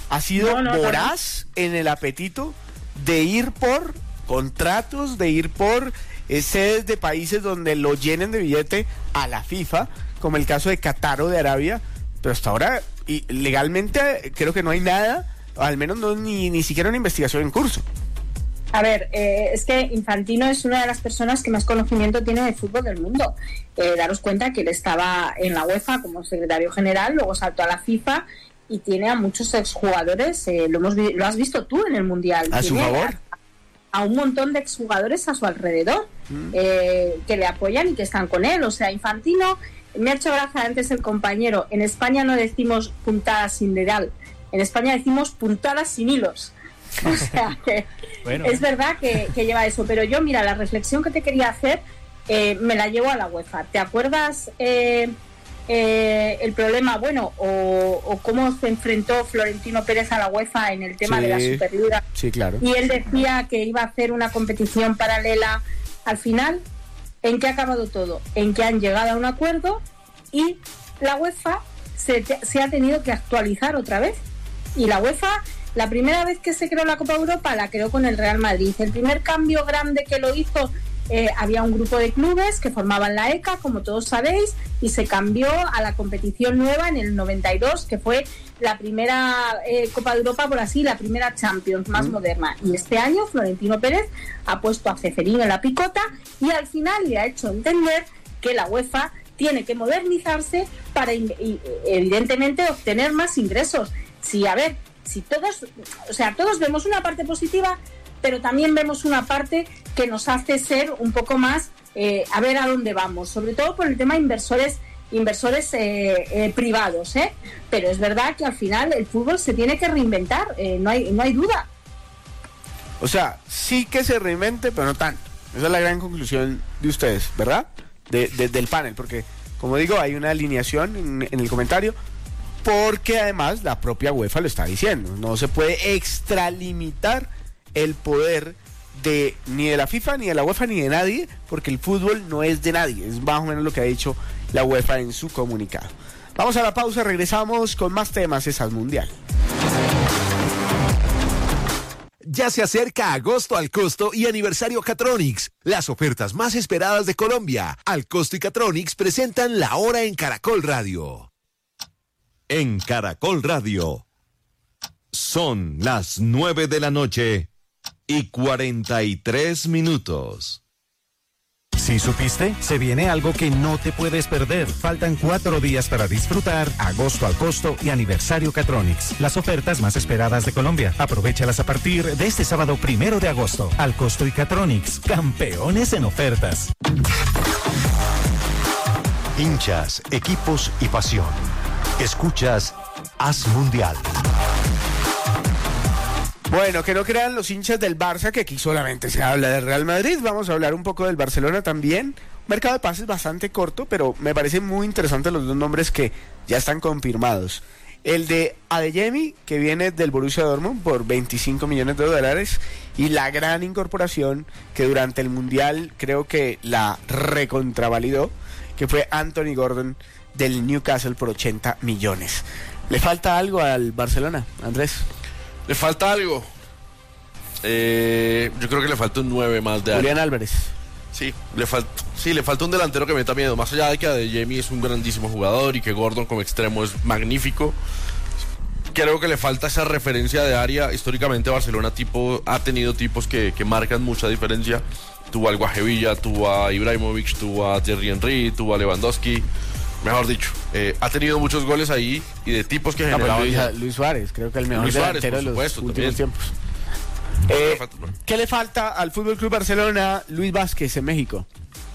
ha sido voraz en el apetito de ir por contratos, de ir por sedes de países donde lo llenen de billete a la FIFA, como el caso de Qatar o de Arabia, pero hasta ahora y legalmente creo que no hay nada, o al menos no ni siquiera una investigación en curso. A ver, es que Infantino es una de las personas que más conocimiento tiene de fútbol del mundo. Daros cuenta que él estaba en la UEFA como secretario general, luego saltó a la FIFA y tiene a muchos exjugadores, lo has visto tú en el Mundial. ¿A su favor? A un montón de exjugadores a su alrededor que le apoyan y que están con él. O sea, Infantino, me ha hecho gracia antes el compañero, en España no decimos puntadas sin dedal, en España decimos puntadas sin hilos. O sea, que bueno, es verdad que lleva eso, pero yo, mira, la reflexión que te quería hacer me la llevo a la UEFA. ¿Te acuerdas el problema, bueno, o cómo se enfrentó Florentino Pérez a la UEFA en el tema de la Superliga? Sí, claro. Y él decía que iba a hacer una competición paralela. Al final, ¿en qué ha acabado todo? En que han llegado a un acuerdo y la UEFA se ha tenido que actualizar otra vez. Y la UEFA, la primera vez que se creó la Copa Europa, la creó con el Real Madrid. El primer cambio grande que lo hizo, había un grupo de clubes que formaban la ECA, como todos sabéis, y se cambió a la competición nueva en el 92, que fue la primera Copa de Europa, por así, la primera Champions más moderna. Y este año Florentino Pérez ha puesto a Ceferín en la picota y al final le ha hecho entender que la UEFA tiene que modernizarse para evidentemente obtener más ingresos. Si todos vemos una parte positiva, pero también vemos una parte que nos hace ser un poco más a ver a dónde vamos, sobre todo por el tema de inversores privados, pero es verdad que al final el fútbol se tiene que reinventar, no hay duda. O sea, sí que se reinvente, pero no tanto. Esa es la gran conclusión de ustedes, ¿verdad? Del panel, porque como digo, hay una alineación en el comentario, porque además la propia UEFA lo está diciendo, no se puede extralimitar el poder ni de la FIFA, ni de la UEFA, ni de nadie, porque el fútbol no es de nadie, es más o menos lo que ha dicho la UEFA en su comunicado. Vamos a la pausa, regresamos con más temas, es al Mundial. Ya se acerca agosto al Costo y aniversario Catronics, las ofertas más esperadas de Colombia. Al Costo y Catronics presentan La Hora en Caracol Radio. En Caracol Radio, son las 9 de la noche y 43 minutos. ¿Sí supiste? Se viene algo que no te puedes perder. Faltan 4 días para disfrutar agosto al Costo y aniversario Catronics. Las ofertas más esperadas de Colombia. Aprovéchalas a partir de este sábado 1 de agosto. Al Costo y Catronics, campeones en ofertas. Hinchas, equipos y pasión. Escuchas Haz Mundial. Bueno, que no crean los hinchas del Barça que aquí solamente se habla del Real Madrid. Vamos a hablar un poco del Barcelona también. Mercado de pases bastante corto, pero me parecen muy interesantes los dos nombres que ya están confirmados. El de Adeyemi, que viene del Borussia Dortmund por $25 millones, y la gran incorporación que durante el Mundial creo que la recontravalidó, que fue Anthony Gordon del Newcastle por 80 millones. ¿Le falta algo al Barcelona, Andrés? ¿Le falta algo? Yo creo que le falta un 9 más de Julián Álvarez. Sí, le falta un delantero que meta miedo. Más allá de que Adeyemi es un grandísimo jugador y que Gordon como extremo es magnífico, creo que le falta esa referencia de área. Históricamente Barcelona ha tenido tipos que marcan mucha diferencia. Tuvo al Guajevilla, tuvo a Ibrahimovic, tuvo a Thierry Henry, tuvo a Lewandowski. Mejor dicho, ha tenido muchos goles ahí y de tipos que generaban. Luis Suárez, creo que el mejor delantero de los últimos tiempos. ¿Qué le falta al Fútbol Club Barcelona, Luis Vázquez, en México?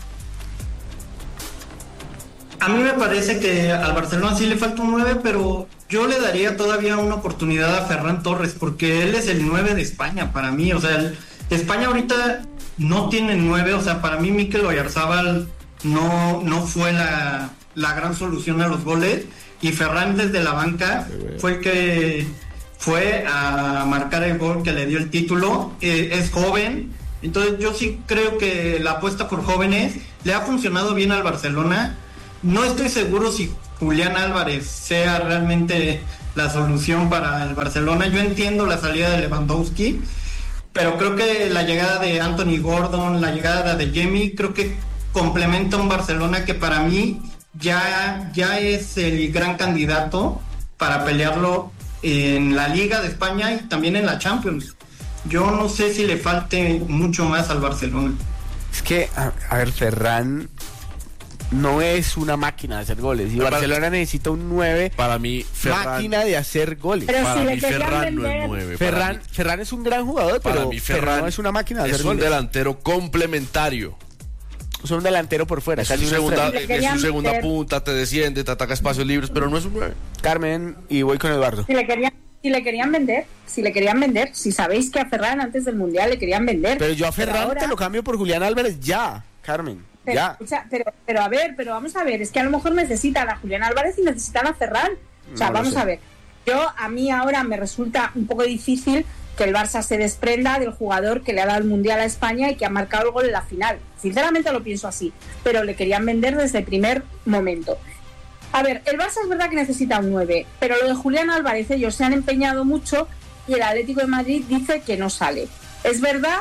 A mí me parece que al Barcelona sí le falta un 9, pero yo le daría todavía una oportunidad a Ferran Torres, porque él es el 9 de España para mí. O sea, España ahorita no tiene 9, o sea, para mí Mikel Oyarzabal no fue la gran solución a los goles, y Ferran desde la banca fue el que fue a marcar el gol que le dio el título. Es joven, entonces yo sí creo que la apuesta por jóvenes le ha funcionado bien al Barcelona. No estoy seguro si Julián Álvarez sea realmente la solución para el Barcelona. Yo entiendo la salida de Lewandowski, pero creo que la llegada de Anthony Gordon, la llegada de Jamie, creo que complementa un Barcelona que para mí ya es el gran candidato para pelearlo en la Liga de España y también en la Champions. Yo no sé si le falte mucho más al Barcelona. Es que, a ver, Ferran no es una máquina de hacer goles. Y Barcelona necesita un 9. Para mí, Ferran, máquina de hacer goles. Pero para si mí le querían Ferran no es vender- 9. Ferran es un gran jugador, Para mí pero Ferran no es una máquina de es hacer un goles. delantero complementario. Es un delantero por fuera. Es casi su una segunda, estrella. Le es querían su segunda meter- punta, te desciende, te ataca espacios libres, pero no es un 9. Carmen, y voy con Eduardo. Si le querían vender, si sabéis que a Ferran antes del Mundial le querían vender. Pero yo a Ferran ahora- te lo cambio por Julián Álvarez ya, Carmen. Pero, Ya. escucha, pero vamos a ver, es que a lo mejor necesitan a Julián Álvarez y necesitan a Ferran. O sea, No lo vamos sé. a ver. A mí ahora me resulta un poco difícil que el Barça se desprenda del jugador que le ha dado el Mundial a España y que ha marcado el gol en la final. Sinceramente lo pienso así, pero le querían vender desde el primer momento. A ver, el Barça es verdad que necesita un 9, pero lo de Julián Álvarez, ellos se han empeñado mucho y el Atlético de Madrid dice que no sale. Es verdad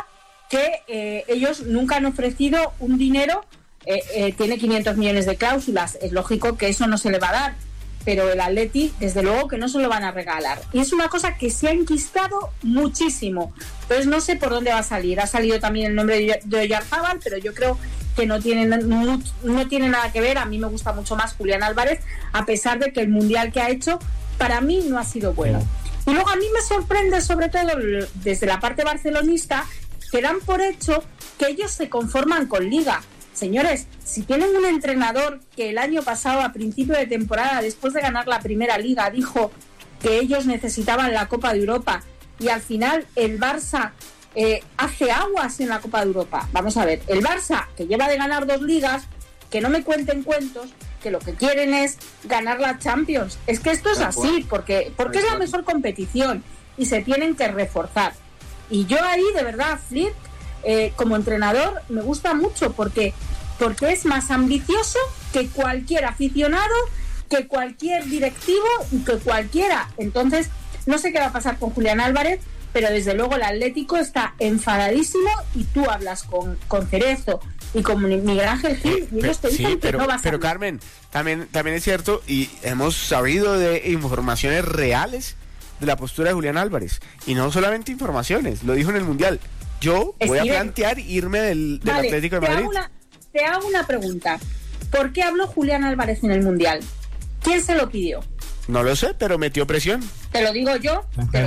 que ellos nunca han ofrecido un dinero, tiene 500 millones de cláusulas, es lógico que eso no se le va a dar, pero el Atleti, desde luego que no se lo van a regalar. Y es una cosa que se ha enquistado muchísimo. Entonces no sé por dónde va a salir. Ha salido también el nombre de Oyarzabal, pero yo creo que no tiene nada que ver. A mí me gusta mucho más Julián Álvarez, a pesar de que el Mundial que ha hecho, para mí no ha sido bueno. Y luego a mí me sorprende, sobre todo desde la parte barcelonista, que dan por hecho que ellos se conforman con Liga. Señores, si tienen un entrenador que el año pasado, a principio de temporada, después de ganar la primera Liga, dijo que ellos necesitaban la Copa de Europa y al final el Barça hace aguas en la Copa de Europa. Vamos a ver, el Barça, que lleva de ganar 2 ligas, que no me cuenten cuentos, que lo que quieren es ganar la Champions. Es que esto es así, porque es la mejor competición y se tienen que reforzar. Y yo ahí, de verdad, Flick, como entrenador, me gusta mucho porque es más ambicioso que cualquier aficionado, que cualquier directivo y que cualquiera. Entonces, no sé qué va a pasar con Julián Álvarez, pero desde luego el Atlético está enfadadísimo y tú hablas con Cerezo y con Miguel Ángel Gil y ellos te dicen que no va a pero salir. Carmen, también es cierto y hemos sabido de informaciones reales de la postura de Julián Álvarez y no solamente informaciones, lo dijo en el Mundial. Yo voy a plantear irme del Vale, Atlético de Madrid. Te hago una pregunta. ¿Por qué habló Julián Álvarez en el Mundial? ¿Quién se lo pidió? No lo sé, pero metió presión. Te lo digo yo,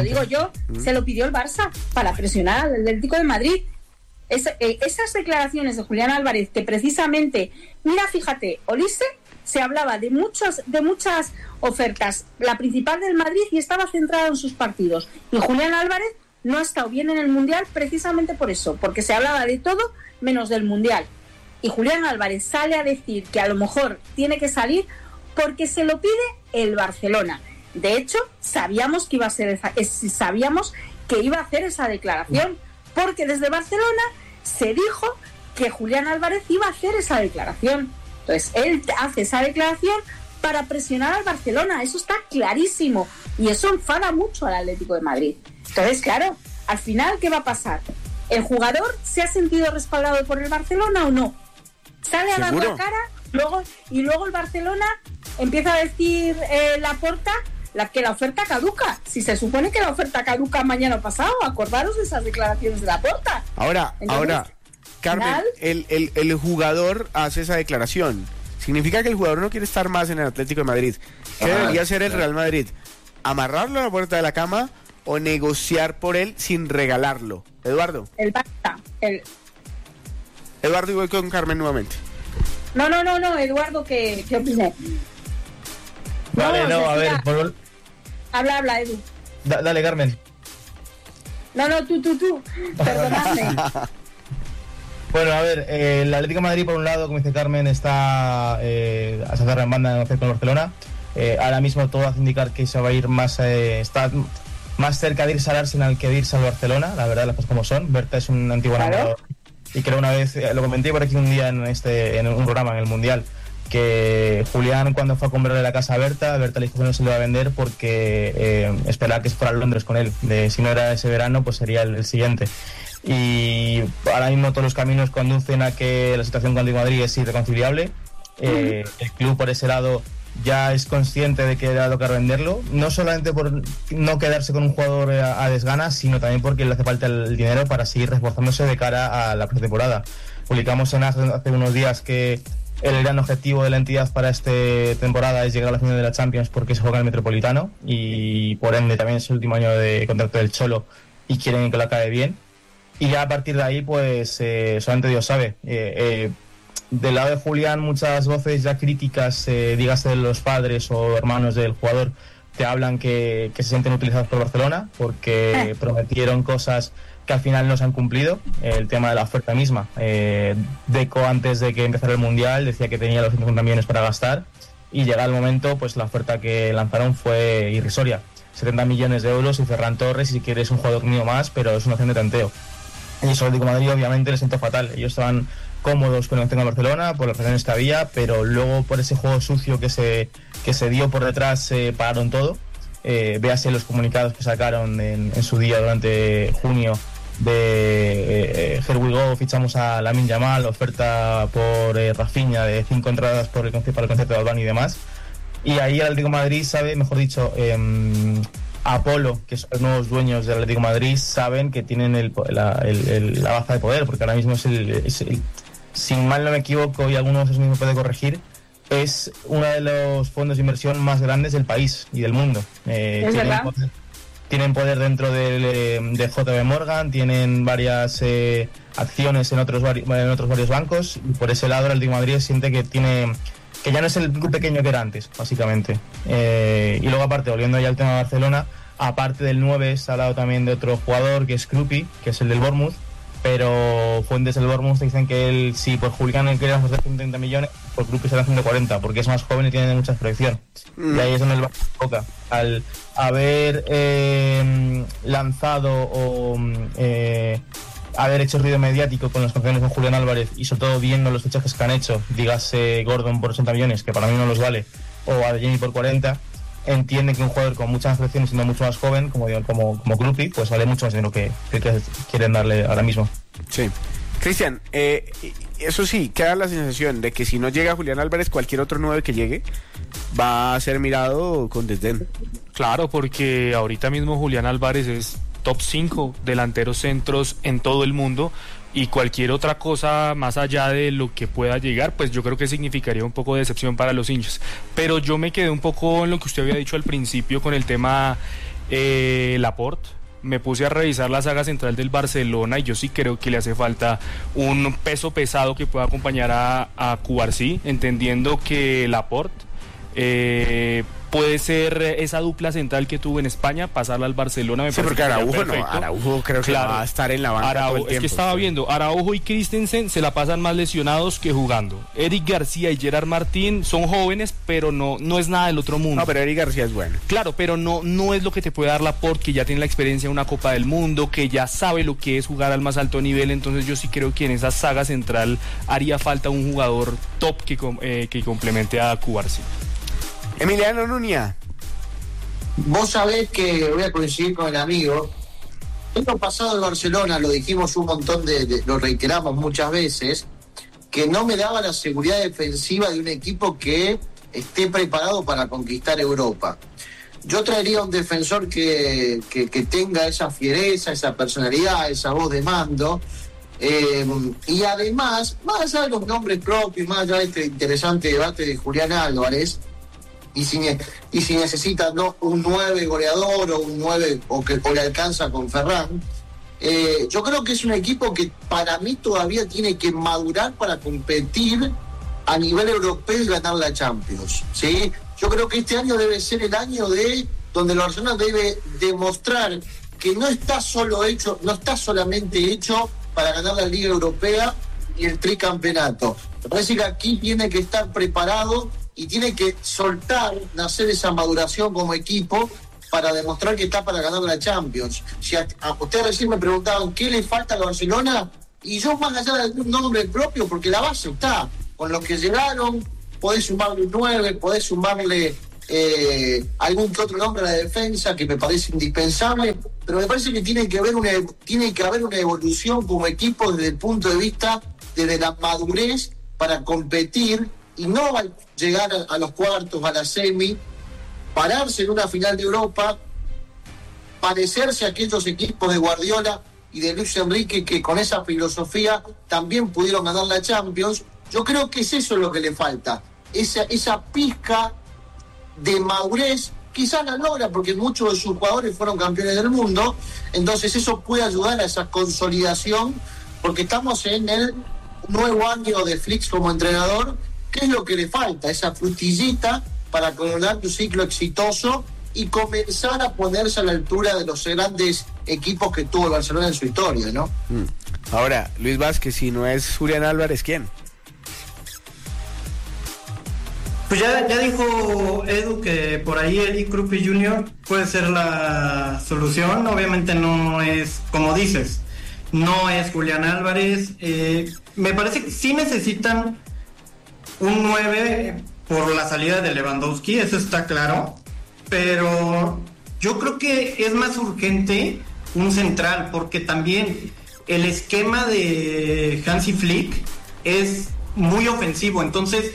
se lo pidió el Barça para presionar al Atlético de Madrid. Esas declaraciones de Julián Álvarez que precisamente, mira, fíjate, Olise se hablaba de muchas ofertas, la principal del Madrid, y estaba centrado en sus partidos. Y Julián Álvarez no ha estado bien en el Mundial precisamente por eso, porque se hablaba de todo menos del Mundial. Y Julián Álvarez sale a decir que a lo mejor tiene que salir porque se lo pide el Barcelona. De hecho, sabíamos que iba a hacer esa declaración, porque desde Barcelona se dijo que Julián Álvarez iba a hacer esa declaración. Entonces, él hace esa declaración para presionar al Barcelona, eso está clarísimo, y eso enfada mucho al Atlético de Madrid. Entonces, claro, al final, ¿qué va a pasar? ¿El jugador se ha sentido respaldado por el Barcelona o no? Sale a dar la cara, y luego el Barcelona empieza a decir Laporta que la oferta caduca. Si se supone que la oferta caduca mañana pasado, acordaros de esas declaraciones de Laporta. Ahora, Carmen, final, el jugador hace esa declaración. Significa que el jugador no quiere estar más en el Atlético de Madrid. ¿Qué debería hacer el Real Madrid? ¿Amarrarlo a la puerta de la cama o negociar por él sin regalarlo? Eduardo. El Barça. Eduardo, y voy con Carmen nuevamente. No, Eduardo, ¿qué opinas? Vale, a ver, Habla, Edu. Dale, Carmen. No, tú. Perdonadme. Bueno, a ver, el Atlético de Madrid, por un lado, como dice Carmen, está a saltar en banda de negociar con Barcelona. Ahora mismo todo hace indicar que se va a ir está más cerca de irse al Arsenal que de irse al Barcelona, la verdad, las cosas como son. Berta es un antiguo enamorado. Y creo una vez, lo comenté por aquí un día en un programa, en el Mundial, que Julián, cuando fue a comprarle la casa a Berta le dijo que no se le iba a vender porque esperaba que se fuera a Londres con él. Si no era ese verano, pues sería el siguiente. Y ahora mismo todos los caminos conducen a que la situación con Atlético de Madrid es irreconciliable. El club, por ese lado, ya es consciente de que le va a tocar venderlo, no solamente por no quedarse con un jugador a desgana, sino también porque le hace falta el dinero para seguir reforzándose de cara a la pretemporada. Publicamos hace unos días que el gran objetivo de la entidad para esta temporada es llegar a la final de la Champions porque se juega en el Metropolitano y por ende también es el último año de contrato del Cholo y quieren que lo acabe bien. Y ya a partir de ahí, pues solamente Dios sabe. Del lado de Julián, muchas voces ya críticas, dígase de los padres o hermanos del jugador, te hablan que se sienten utilizados por Barcelona porque prometieron cosas que al final no se han cumplido. El tema de la oferta misma. Deco, antes de que empezara el Mundial, decía que tenía los 150 millones para gastar y llega el momento, pues la oferta que lanzaron fue irrisoria. 70 millones de euros y Ferran Torres, y si quieres un jugador mío más, pero es una opción de tanteo. Y eso el Atlético de Madrid obviamente les sentó fatal. Ellos estaban cómodos con el que tenga Barcelona por las razones que había, pero luego por ese juego sucio que se dio por detrás pararon todo. Véase los comunicados que sacaron en su día durante junio de Here We Go, fichamos a Lamine Yamal, oferta por Rafinha de 5 entradas para el concierto de Albán y demás. Y ahí el Atlético de Madrid sabe, mejor dicho, Apolo, que son los nuevos dueños del Atlético de Madrid, saben que tienen la baza de poder, porque ahora mismo es si mal no me equivoco y algunos de mismo puede corregir, es uno de los fondos de inversión más grandes del país y del mundo. Tienen poder dentro de JB Morgan, tienen varias acciones en otros varios bancos, y por ese lado el Atlético de Madrid siente que ya no es el club pequeño que era antes, básicamente. Y luego, aparte, volviendo ya al tema de Barcelona, aparte del 9, se ha hablado también de otro jugador que es Krupi, que es el del Bournemouth, pero fuentes del Bournemouth dicen que él, si por Julián él quería ofrecer 130 millones, por Krupi será 140, porque es más joven y tiene mucha proyección. Y ahí es donde el Barça toca. Al haber lanzado o haber hecho ruido mediático con las conversaciones con Julián Álvarez y sobre todo viendo los fichajes que han hecho, dígase Gordon por 80 millones, que para mí no los vale, o Adeyemi por 40, entienden que un jugador con muchas selecciones, siendo mucho más joven, como Krupi, pues vale mucho más dinero que quieren darle ahora mismo. Sí. Cristian, eso sí, queda la sensación de que si no llega Julián Álvarez, cualquier otro 9 que llegue va a ser mirado con desdén. Claro, porque ahorita mismo Julián Álvarez es top 5 delanteros centros en todo el mundo, y cualquier otra cosa más allá de lo que pueda llegar, pues yo creo que significaría un poco de decepción para los hinchas. Pero yo me quedé un poco en lo que usted había dicho al principio con el tema Laporte. Me puse a revisar la saga central del Barcelona y yo sí creo que le hace falta un peso pesado que pueda acompañar a Cubarsí, entendiendo que Laporte puede ser esa dupla central que tuvo en España, pasarla al Barcelona. Sí, porque Araujo creo que va a estar en la banca todo el tiempo. Es que estaba viendo, Araujo y Christensen se la pasan más lesionados que jugando. Eric García y Gerard Martín son jóvenes, pero no es nada del otro mundo. No, pero Eric García es bueno. Claro, pero no es lo que te puede dar Laporte, que ya tiene la experiencia en una Copa del Mundo, que ya sabe lo que es jugar al más alto nivel. Entonces yo sí creo que en esa saga central haría falta un jugador top que complemente a Cubarsí. Emiliano Núñez. Vos sabés que voy a coincidir con el amigo. El año pasado en Barcelona, lo dijimos un montón lo reiteramos muchas veces, que no me daba la seguridad defensiva de un equipo que esté preparado para conquistar Europa. Yo traería un defensor que tenga esa fiereza, esa personalidad, esa voz de mando. Y además, más allá de los nombres propios, más allá de este interesante debate de Julián Álvarez, y si necesita un 9 goleador o un 9 o le alcanza con Ferran, yo creo que es un equipo que para mí todavía tiene que madurar para competir a nivel europeo y ganar la Champions, ¿sí? Yo creo que este año debe ser el año donde el Barcelona debe demostrar que no está solamente hecho para ganar la Liga Europea y el tricampeonato. Me parece que aquí tiene que estar preparado y tiene que nacer esa maduración como equipo para demostrar que está para ganar la Champions. Si ustedes recién me preguntaban qué le falta a Barcelona, y yo más allá de algún nombre propio, porque la base está, con los que llegaron, podés sumarle un 9, podés sumarle algún que otro nombre a la defensa que me parece indispensable, pero me parece que tiene que haber una evolución como equipo desde el punto de vista de la madurez para competir y no llegar a los cuartos, a la semi, pararse en una final de Europa, parecerse a aquellos equipos de Guardiola y de Luis Enrique que con esa filosofía también pudieron ganar la Champions. Yo creo que es eso lo que le falta, esa pizca de madurez. Quizás la logra porque muchos de sus jugadores fueron campeones del mundo, entonces eso puede ayudar a esa consolidación, porque estamos en el nuevo año de Flick como entrenador. ¿Qué es lo que le falta? Esa frutillita para coronar un ciclo exitoso y comenzar a ponerse a la altura de los grandes equipos que tuvo el Barcelona en su historia, ¿no? Ahora, Luis Vázquez, si no es Julián Álvarez, ¿quién? Pues ya dijo Edu que por ahí Eric Krupi Jr. puede ser la solución. Obviamente no es, como dices, no es Julián Álvarez. Me parece que sí necesitan un 9 por la salida de Lewandowski, eso está claro. Pero yo creo que es más urgente un central, porque también el esquema de Hansi Flick es muy ofensivo. Entonces,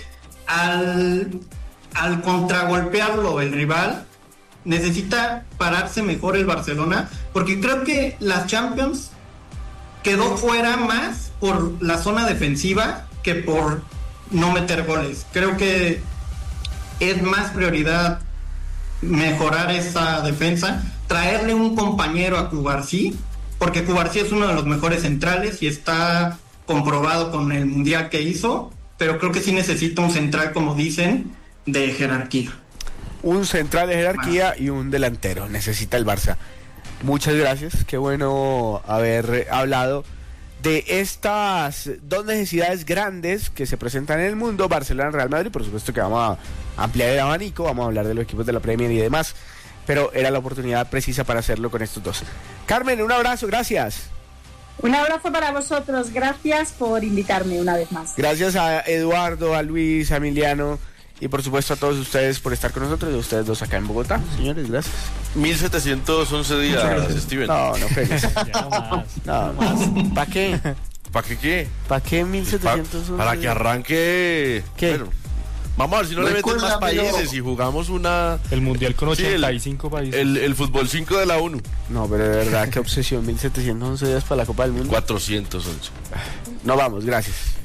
al contragolpearlo el rival, necesita pararse mejor el Barcelona, porque creo que la Champions quedó fuera más por la zona defensiva que por no meter goles. Creo que es más prioridad mejorar esa defensa, traerle un compañero a Cubarsí, porque Cubarsí es uno de los mejores centrales y está comprobado con el mundial que hizo, pero creo que sí necesita un central, como dicen, de jerarquía. Un central de jerarquía y un delantero necesita el Barça. Muchas gracias, qué bueno haber hablado de estas dos necesidades grandes que se presentan en el mundo, Barcelona, Real Madrid. Por supuesto que vamos a ampliar el abanico, vamos a hablar de los equipos de la Premier y demás, pero era la oportunidad precisa para hacerlo con estos dos. Carmen, un abrazo, gracias. Un abrazo para vosotros, gracias por invitarme una vez más. Gracias a Eduardo, a Luis, a Emiliano y por supuesto a todos ustedes por estar con nosotros, y a ustedes dos acá en Bogotá, señores, gracias. 1711 días, Steven. No, feliz. No más. ¿Para qué? ¿Para qué? ¿Para qué 1711? Para que arranque. ¿Qué? Bueno, vamos a ver si no le meten más países y jugamos el mundial con 85 países. El fútbol 5 de la ONU. No, pero de verdad, qué obsesión, 1711 días para la Copa del Mundo. 411. No vamos, gracias.